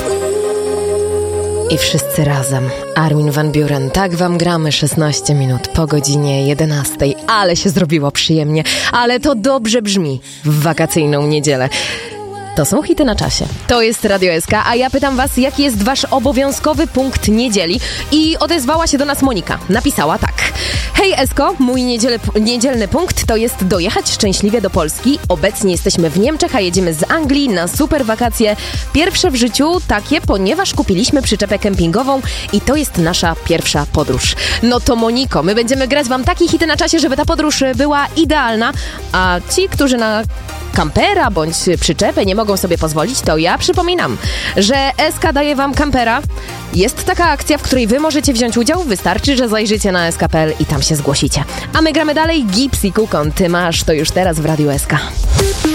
I wszyscy razem. Armin van Buuren, tak wam gramy 16 minut po godzinie 11. Ale się zrobiło przyjemnie, ale to dobrze brzmi w wakacyjną niedzielę. To są hity na czasie. To jest Radio SK, a ja pytam was, jaki jest wasz obowiązkowy punkt niedzieli? I odezwała się do nas Monika. Napisała tak. Hej Esko, mój niedzielny punkt to jest dojechać szczęśliwie do Polski. Obecnie jesteśmy w Niemczech, a jedziemy z Anglii na super wakacje. Pierwsze w życiu takie, ponieważ kupiliśmy przyczepę kempingową i to jest nasza pierwsza podróż. No to Moniko, my będziemy grać wam takie hity na czasie, żeby ta podróż była idealna, a ci, którzy na kampera bądź przyczepę nie mogą sobie pozwolić, to ja przypominam, że SK daje wam kampera. Jest taka akcja, w której wy możecie wziąć udział. Wystarczy, że zajrzycie na sk.pl i tam się zgłosicie. A my gramy dalej. Gipsy Kukon, ty masz to już teraz w Radiu SK.